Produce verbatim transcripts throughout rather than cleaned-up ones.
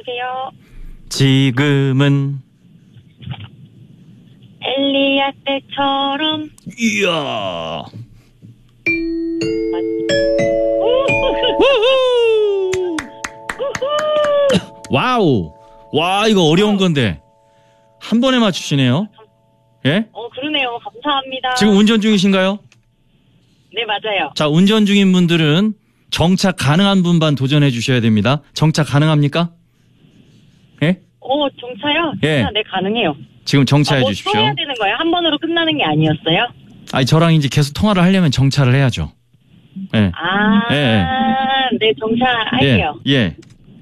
여보세요. 지금은 엘리야 때처럼. 이야. 와우. 와, 이거 어려운 건데 한 번에 맞추시네요. 예? 어, 그러네요. 감사합니다. 지금 운전 중이신가요? 네, 맞아요. 자, 운전 중인 분들은 정차 가능한 분만 도전해 주셔야 됩니다. 정차 가능합니까? 예? 어, 정차요? 예. 네, 가능해요. 지금 정차해 아, 뭐 주십시오. 또 해야 되는 거예요? 한 번으로 끝나는 게 아니었어요? 아니, 저랑 이제 계속 통화를 하려면 정차를 해야죠. 예. 아, 예, 예. 네, 정차할게요. 예. 예.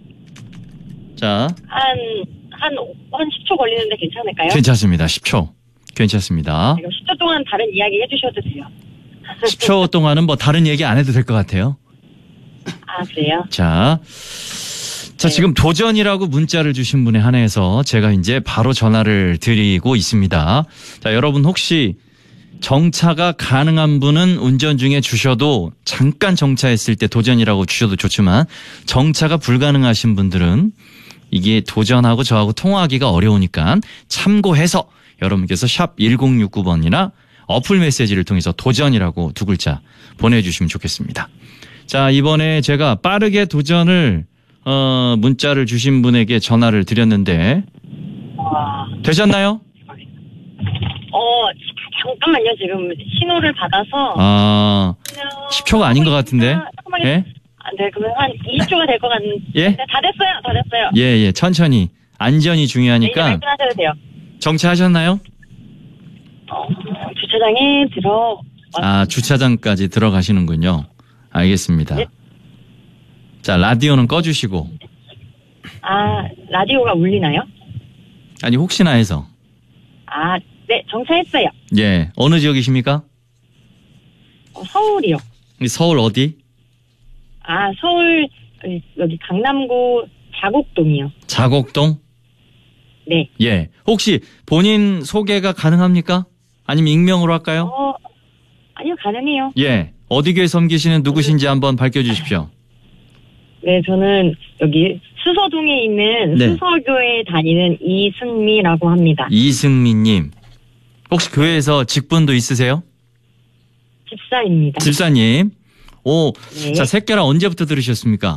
자, 한, 한, 한 십 초 걸리는데 괜찮을까요? 괜찮습니다. 십 초. 괜찮습니다. 그럼 십 초 동안 다른 이야기 해주셔도 돼요. 십 초 동안은 뭐 다른 얘기 안 해도 될 것 같아요. 아, 그래요? 자, 자, 네. 지금 도전이라고 문자를 주신 분에 한해서 제가 이제 바로 전화를 드리고 있습니다. 자, 여러분 혹시 정차가 가능한 분은 운전 중에 주셔도 잠깐 정차했을 때 도전이라고 주셔도 좋지만 정차가 불가능하신 분들은 이게 도전하고 저하고 통화하기가 어려우니까 참고해서 여러분께서 샵 일공육구 번이나 어플 메시지를 통해서 도전이라고 두 글자 보내주시면 좋겠습니다. 자, 이번에 제가 빠르게 도전을 어, 문자를 주신 분에게 전화를 드렸는데 와. 되셨나요? 어, 잠깐만요. 지금 신호를 받아서. 아, 십 초가 아닌 것 같은데. 잠깐만요. 예? 아, 네, 그러면 한 이십 초가 될 것 같은데. 예? 네, 다 됐어요. 다 됐어요. 예, 예, 천천히. 안전이 네, 이제 중요하니까 말씀하셔도 돼요. 정차하셨나요? 어, 주차장에 들어. 아, 주차장까지 들어가시는군요. 알겠습니다. 네. 자, 라디오는 꺼주시고. 아, 라디오가 울리나요? 아니, 혹시나 해서. 아, 네, 정차했어요. 예, 어느 지역이십니까? 어, 서울이요. 서울 어디? 아, 서울, 여기, 여기 강남구 자곡동이요. 자곡동? 네. 예. 혹시 본인 소개가 가능합니까? 아니면 익명으로 할까요? 어, 아니요, 가능해요. 예. 어디 교회 섬기시는 누구신지 한번 밝혀주십시오. 네, 저는 여기 수서동에 있는 네. 수서교에 다니는 이승미라고 합니다. 이승민님. 혹시 교회에서 직분도 있으세요? 집사입니다. 집사님. 오, 네. 자, 새끼라 언제부터 들으셨습니까?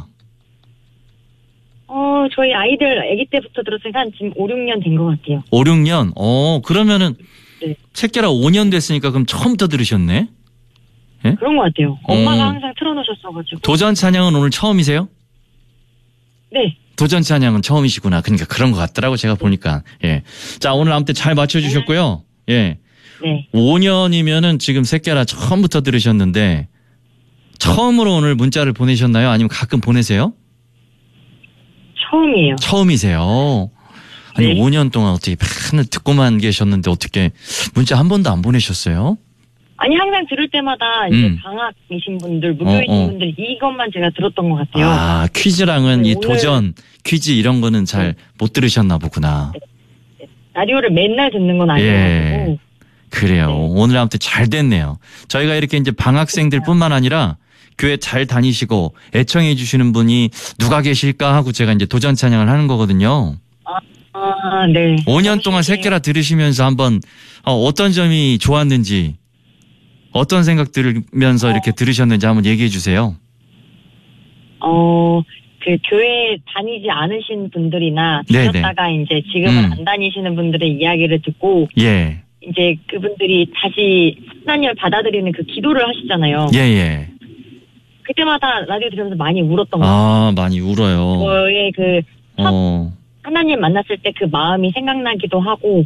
어, 저희 아이들 아기 때부터 들었으니까 한 지금 오, 육 년 된 것 같아요. 오, 육 년? 어, 그러면은 네. 새끼라 오 년 됐으니까 그럼 처음부터 들으셨네? 그런 것 같아요. 엄마가 어. 항상 틀어놓으셨어가지고. 도전 찬양은 오늘 처음이세요? 네. 도전 찬양은 처음이시구나. 그러니까 그런 것 같더라고, 제가 보니까. 예. 자, 오늘 아무튼 잘 맞춰주셨고요. 예. 네. 오 년이면은 지금 새끼라 처음부터 들으셨는데, 처음으로 오늘 문자를 보내셨나요? 아니면 가끔 보내세요? 처음이에요. 처음이세요. 아니, 네. 오 년 동안 어떻게 맨날 듣고만 계셨는데 어떻게 문자 한 번도 안 보내셨어요? 아니, 항상 들을 때마다 이제 음. 방학이신 분들, 무교이신 어, 어. 분들 이것만 제가 들었던 것 같아요. 아, 퀴즈랑은 네, 이 오늘- 도전, 퀴즈 이런 거는 잘 못 들으셨나 보구나. 라디오를 맨날 듣는 건 아니어가지고. 예. 그래요. 네. 오늘 아무튼 잘 됐네요. 저희가 이렇게 이제 방학생들 뿐만 아니라 교회 잘 다니시고 애청해 주시는 분이 누가 계실까 하고 제가 이제 도전 찬양을 하는 거거든요. 아, 네. 오 년 동안 새끼라 들으시면서 한번 어, 어떤 점이 좋았는지 어떤 생각 들으면서 이렇게 들으셨는지 한번 얘기해 주세요. 어, 그 교회 다니지 않으신 분들이나 네네. 다녔다가 이제 지금은 음. 안 다니시는 분들의 이야기를 듣고 예. 이제 그분들이 다시 하나님을 받아들이는 그 기도를 하시잖아요. 예, 예. 그때마다 라디오 들으면서 많이 울었던 것 같아요. 아, 많이 울어요. 저의 그 어. 하나님 만났을 때 그 마음이 생각나기도 하고